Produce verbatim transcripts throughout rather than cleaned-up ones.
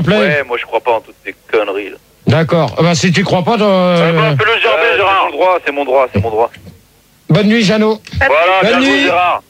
Ouais, moi je crois pas en toutes ces conneries là. D'accord. Bah, si tu crois pas... Dans, euh... bah, fais le gerber, euh, Gérard. C'est mon droit, c'est mon droit, c'est mon droit. Bonne nuit, Jeannot. Voilà, bonne nuit, Gérard.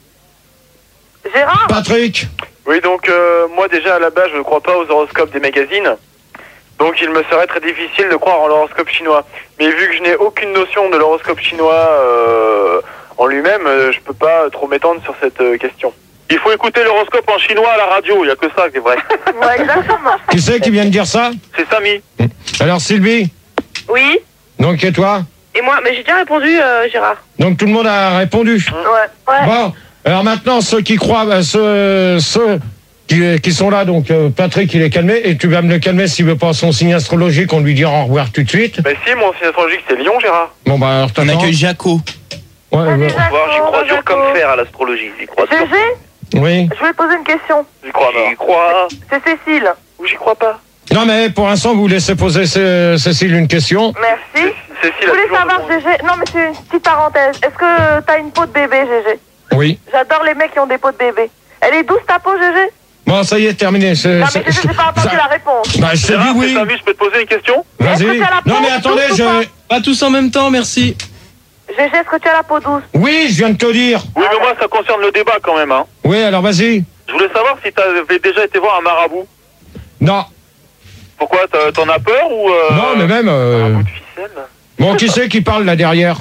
Gérard. Patrick. Oui, donc euh, moi déjà à la base je ne crois pas aux horoscopes des magazines. Donc il me serait très difficile de croire en l'horoscope chinois. Mais vu que je n'ai aucune notion de l'horoscope chinois euh, en lui-même, euh, je peux pas trop m'étendre sur cette euh, question. Il faut écouter l'horoscope en chinois à la radio, il n'y a que ça qui est vrai. Ouais, exactement. Qui c'est qui vient de dire ça? C'est Samy. Alors Sylvie? Oui. Donc et toi? Et moi, mais j'ai déjà répondu, euh, Gérard. Donc tout le monde a répondu? Ouais. Ouais. Bon, alors maintenant ceux qui croient, bah, ceux, ceux qui, qui sont là, donc euh, Patrick il est calmé, et tu vas me le calmer s'il veut pas son signe astrologique, on lui dira au revoir tout de suite. Mais si, mon signe astrologique c'est Lion, Gérard. Bon bah alors on accueille Jaco. Ouais, ouais. J'y crois dur comme fer à l'astrologie, j'y crois dur. Gégé, oui. je voulais poser une question. J'y crois pas. J'y crois. C'est Cécile. Ou j'y crois pas. Non mais pour l'instant vous laissez poser Cé- Cécile une question. Merci. Cécile Je voulais savoir, Gégé, non mais c'est une petite parenthèse. Est-ce que t'as une peau de bébé, Gégé? Oui. J'adore les mecs qui ont des peaux de bébé. Elle est douce ta peau, Gégé? Bon ça y est, terminé. C'est, non c'est, mais Gégé, j'ai pas entendu ça... la réponse. Bah je t'ai dit oui. Samy, je peux te poser une question? Vas-y. Non mais attendez, je... Pas, pas tous en même temps, merci. Gégé, est-ce que tu as la peau douce? Oui, je viens de te dire. Oui, mais moi ça concerne le débat quand même, hein. Oui, alors vas-y. Je voulais savoir si t'avais déjà été voir un marabout. Non. Pourquoi? T'en as peur ou euh... Non, mais même... Euh... Marabout de ficelle. Bon, qui c'est qui parle là derrière?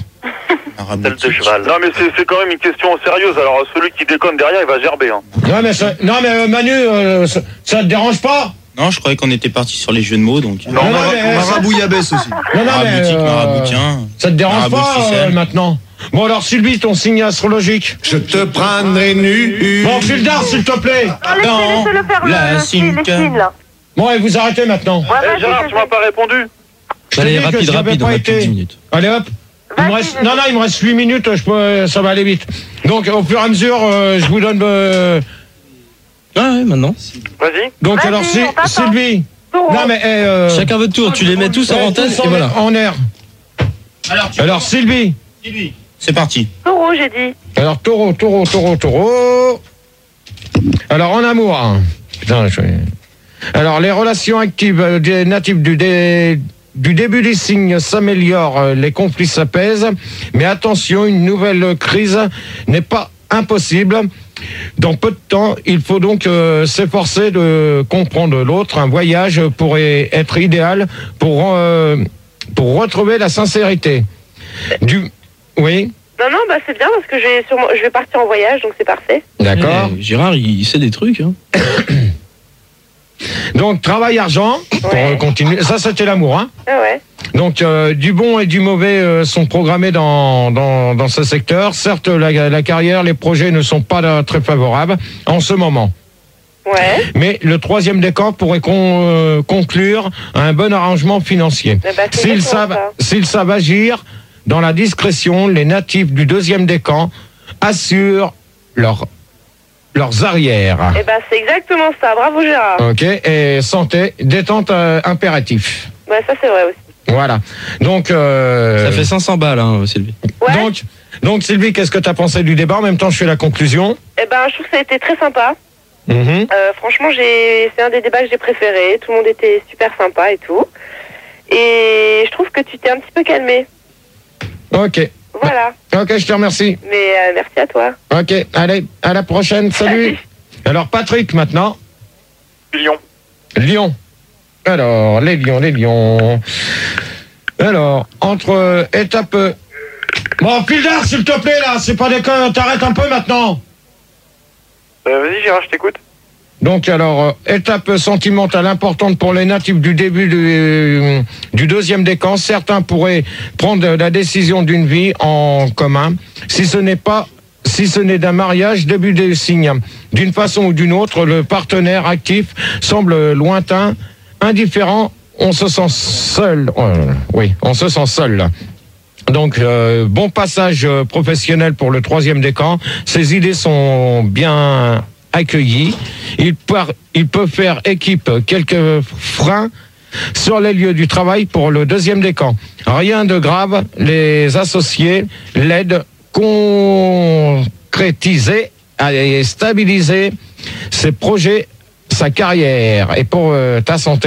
Celle de cheval. Non, mais c'est quand même une question sérieuse. Alors, celui qui déconne derrière, il va gerber. Hein. Non, mais, ça, non, mais euh, Manu, euh, ça, ça te dérange pas? Non, je croyais qu'on était parti sur les jeux de mots, donc... Non, non, mais... Marabouillabès aussi. Non, non, mais... Maraboutique, Euh... maraboutien... Ça te dérange Marabout pas, de euh, maintenant? Bon, alors, Sylvie, ton signe astrologique? Je te prendrai nu. Bon, Fildar, s'il te plaît. Non, laissez, laissez-le faire la le, le signe, les signes, là. Bon, et vous arrêtez maintenant. Ouais, Eh, vas-y, Gérard, Gégé. tu m'as pas répondu? Allez, Je te dis que rapide, j'y avais rapide, on pas a plus de été. dix minutes. Allez, hop. Il me Vas-y, reste... Gégé. Non, non, il me reste huit minutes, je peux... ça va aller vite. Donc, au fur et à mesure, euh, je vous donne... Euh... Ah ouais, maintenant. Vas-y. Donc, Vas-y, alors, si... on t'attend. Sylvie... Taureau. Non, mais... Eh, euh... Chacun votre tour, tu les mets tous en eh, antenne, tous et voilà. En air. Alors, Alors, Sylvie. c'est parti. Taureau, j'ai dit. Alors, taureau, taureau, taureau, taureau. Alors, en amour. Hein. Putain, je... Alors, les relations actives des natifs du, dé... du début des signes s'améliorent, les conflits s'apaisent. Mais attention, une nouvelle crise n'est pas impossible. Dans peu de temps, il faut donc euh, s'efforcer de comprendre l'autre. Un voyage pourrait être idéal pour, euh, pour retrouver la sincérité. Du... Oui. Non, non, bah c'est bien parce que je vais, sûrement, je vais partir en voyage, donc c'est parfait. D'accord. Eh, Gérard, il, il sait des trucs, hein. Donc, travail, argent, pour Ouais. euh, continuer. Ça, c'était l'amour, hein. Ah ouais. Donc, euh, du bon et du mauvais euh, sont programmés dans, dans, dans ce secteur. Certes, la, la carrière, les projets ne sont pas là, très favorables en ce moment. Ouais. Mais le troisième décan pourrait con, euh, conclure un bon arrangement financier. Eh ben, c'est S'ils exactement savent, ça. s'ils savent agir dans la discrétion, les natifs du deuxième décan assurent leur, leurs arrières. Eh ben, c'est exactement ça. Bravo, Gérard. Ok, et santé, détente euh, impératif. Ouais, ça, c'est vrai aussi. Voilà. Donc, euh, Ça fait cinq cents balles, hein, Sylvie. Ouais. donc, donc Sylvie, qu'est-ce que tu as pensé du débat? En même temps, je fais la conclusion. Eh ben, je trouve que ça a été très sympa. Mhm. Euh, franchement, j'ai, c'est un des débats que j'ai préférés. Tout le monde était super sympa et tout. Et je trouve que tu t'es un petit peu calmé. Ok. Voilà. Ok, je te remercie. Mais euh, merci à toi. Ok, allez, à la prochaine. Salut. Alors, Patrick, maintenant. Lyon. Lyon. Alors, les lions, les lions. Alors, entre euh, étape... euh, Bon, Fildar, s'il te plaît, là, c'est pas des connes, t'arrêtes un peu maintenant. Euh, Vas-y, Gérard, je t'écoute. Donc, alors, euh, étape sentimentale importante pour les natifs du début du, euh, du deuxième décan. Certains pourraient prendre la décision d'une vie en commun. Si ce n'est pas... Si ce n'est d'un mariage, début des signes. D'une façon ou d'une autre, le partenaire actif semble lointain, indifférent, on se sent seul. Euh, oui, on se sent seul. Donc, euh, bon passage euh, professionnel pour le troisième décan. Ses idées sont bien accueillies. Il, par, il peut faire équipe quelques freins sur les lieux du travail pour le deuxième décan. Rien de grave, les associés l'aident concrétiser et stabiliser ses projets, sa carrière. Et pour euh, ta santé,